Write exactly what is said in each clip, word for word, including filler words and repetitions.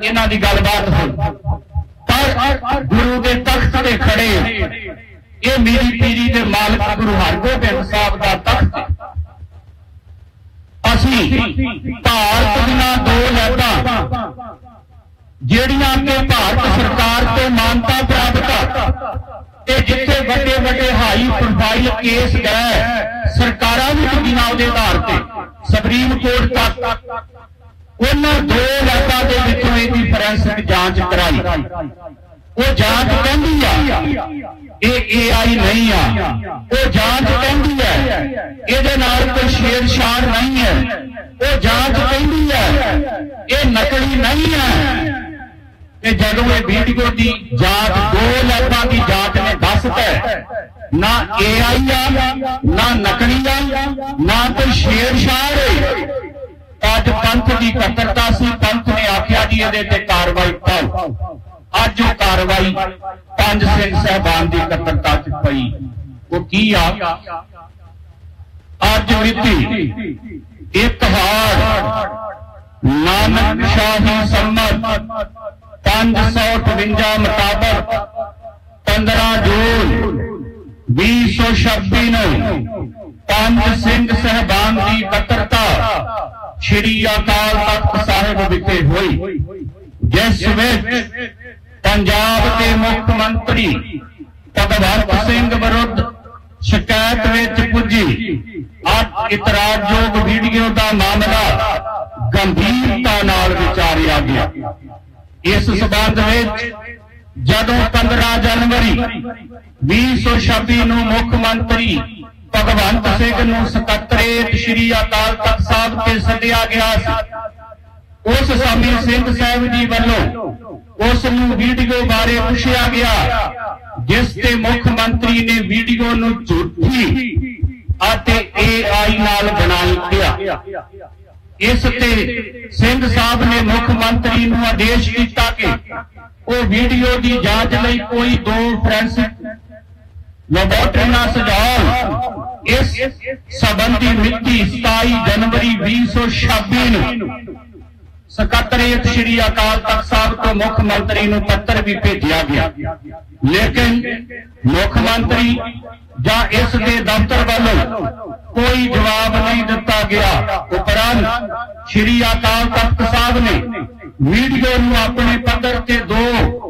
इन्हां दी गलबात होई, पर गुरु के तख्त ते खड़े ये मेरी पीरी दे मालिक गुरु हरगोबिंद साहब दा तख्त। असीं भारत दीआं दो लैटां ਜਿਹੜੀਆਂ कि भारत सरकार को मानता प्राप्त है, जिथे बड़े बड़े हाई प्रोफाइल केस गए सरकारां भी चुकीਆਂ ਉਹਦੇ आधार पर सुप्रीम कोर्ट तक, उन्होंने दो लैटां दे विचों इहदी फोरेंसिक जांच कराई। वो जांच कहती है ये ए आई नहीं आ, वो जांच कहती है ये नाल कोई छेड़छाड़ नहीं है, वो जांच कहती है ये नकली नहीं है। जदों ये वीडियो की जांच दो लैबां की जांच ने दस है ना ए आई आ ना नकली आ ना कोई छेड़छाड़ है। अज पंथ की कतरता सी, पंथ ने आख्या जी ये कार्रवाई पाओ। अज वो कार्रवाई पंज सिंह साहबान की कतरता च पई। वो की आ अज मिति एक हाड़ नानक शाही सम्मत पांच सौ अठवंजा मुताबक पंद्रह जून भी सौ छब्बी नौ पंज सिंह साहबान की कतरता श्री अकाल तख्त साहिब विखे हुई, जिस विच पंजाब के मुख्य मंत्री भगवंत सिंह विरुद्ध शिकायत विच पुजी। अज इतराजयोग वीडियो का मामला गंभीरता नाल विचारिया गया। इस संबंध में जदों पंद्रह जनवरी भी सौ छब्बी नूं मुख्य मंत्री भगवंत सिंह नूं सकत्रेत श्री अकाल तख्त साहब के सद्दिया गया, उस समय सिंह साहब जी वालों उस नूं वीडियो बारे पूछा गया, जिस ते मुख्य मंत्री ने वीडियो नूं झूठी अते ए आई नाल बनाई दिया। इस ते सिंह साहब ने मुख्य मंत्री नूं आदेश दिता कि वो वीडियो की जांच लई कोई दो फोरेंसिक लैबोरेटरी ना सजाओ। इस संबंधी मिति सताई जनवरी भी सौ छब्बी नूं सकत्रेत श्री अकाल तख्त साहब को मुख्य मंत्री नूं पत्र भी भेजा गया, लेकिन मुख्य मंत्री या इस दे दफ्तर वालों कोई जवाब नहीं दिता गया। उपरंत श्री अकाल तख्त साहब ने वीडियो नूं अपने पद्धर ते दो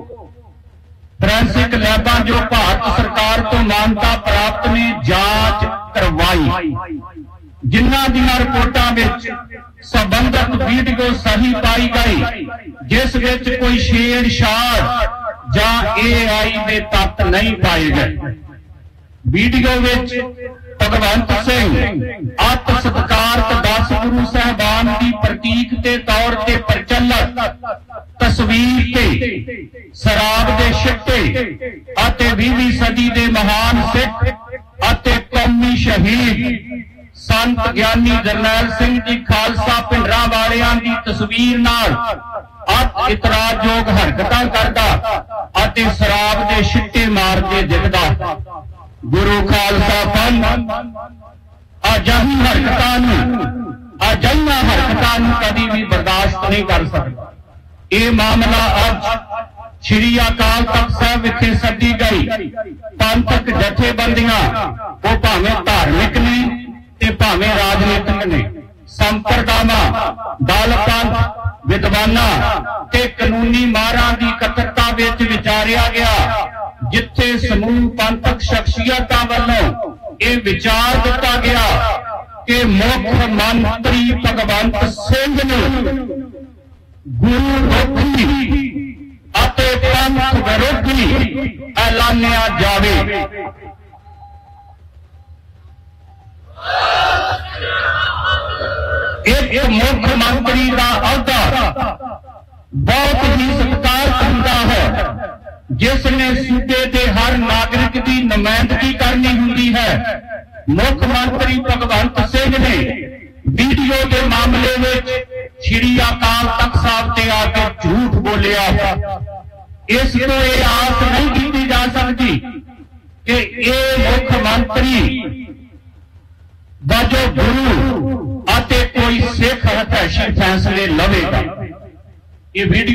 फोरेंसिक लैबां जो भारत सरकार को मानता प्राप्त ने जांच करवाई, जिन्हां दीआं रिपोर्टां विच संबंधित वीडियो सही पाई गई, जिस विच कोई छेड़छाड़ जां ए आई दे तत्त नहीं पाए गए। वीडियो विच भगवंत सिंह अत सत्कारत दस गुरु साहबान की प्रतीक के तौर पर प्रचलित तस्वीर ते शराब के छिट्टे अते बीहवीं सदी के महान सिख अते कौमी शहीद संत ज्ञानी जरनैल सिंह जी खालसा पिंडरां वालियां की तस्वीर नाल अत इतराजयोग हरकतां करदा अते शराब के छिट्टे मार के जिगदा गुरु खालसा पंथ अजाही हरकतां अजाइयां हरकतां कभी भी बर्दाश्त नहीं कर सकता। ये मामला अज श्री अकाल तख्त साहब विखे सद्दी गई पंथक जथेबंदियां वो भावें धार्मिक ने ते भावें राजनीतिक ने, संप्रदावां दल पंथ विद्वानां ते कानूनी माहरां दी कतरता विच विचारिया गया, जिथे समूह पंथक शख्सियतां वालों ये विचार दिता गया कि मुख्य मंत्री भगवंत सिंह नूं गुरु विरोधी अते पंथ विरोधी ऐलानिया जावे। एक मुख्य मंत्री का अहदा बहुत ही सत्कार होता है, जिसने सूबे के हर नागरिक की नुमाइंदगी करनी होती है। मुख्यमंत्री भगवंत सिंह ने वीडियो के मामले में श्री अकाल तख्त साहब से आके झूठ बोलिया। इस तो ये आस नहीं की जा सकती कि ये मुख्यमंत्री वजो गुरु अते कोई सिख हतैशी फैसले लवेगा। ये वीडियो